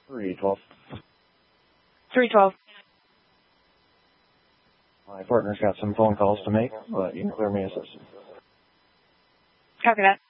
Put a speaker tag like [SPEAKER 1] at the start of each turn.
[SPEAKER 1] 312.
[SPEAKER 2] 312.
[SPEAKER 1] My partner's got some phone calls to make, but you can clear me a system.
[SPEAKER 2] Copy that.